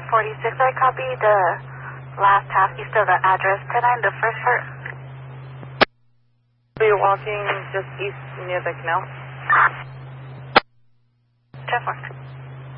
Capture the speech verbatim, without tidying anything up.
forty-six, I copy the last half east of the address, ten nine, the first part. So you're walking just east near the canal? ten four.